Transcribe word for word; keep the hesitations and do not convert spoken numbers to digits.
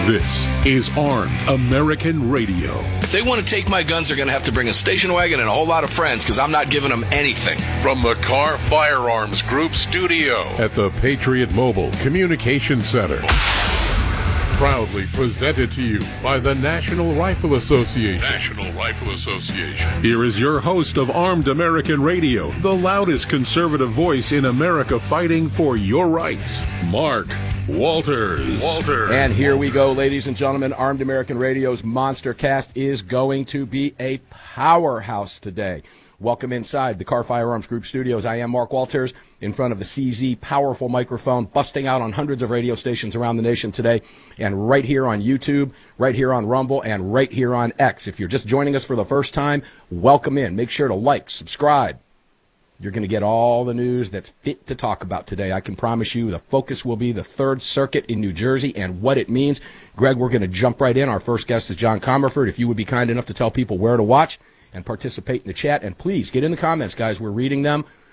This is Armed American Radio. If they want to take my guns, they're going to have to bring a station wagon and a whole lot of friends, because I'm not giving them anything. From the Car Firearms Group studio at the Patriot Mobile Communication Center. Proudly presented to you by the National Rifle Association. National Rifle Association. Here is your host of Armed American Radio, the loudest conservative voice in America fighting for your rights, Mark Walters. Walters. And here we go, ladies and gentlemen. Armed American Radio's Monster Cast is going to be a powerhouse today. Welcome inside the Car Firearms Group studios. I am Mark Walters in front of the C Z powerful microphone, busting out on hundreds of radio stations around the nation today, and right here on YouTube, right here on Rumble, and right here on X. If you're just joining us for the first time, welcome in. Make sure to like, subscribe. You're going to get all the news that's fit to talk about today. I can promise you the focus will be the Third Circuit in New Jersey and what it means. Greg, we're going to jump right in. Our first guest is John Comerford. If you would be kind enough to tell people where to watch and participate in the chat. And please get in the comments, guys. We're reading them.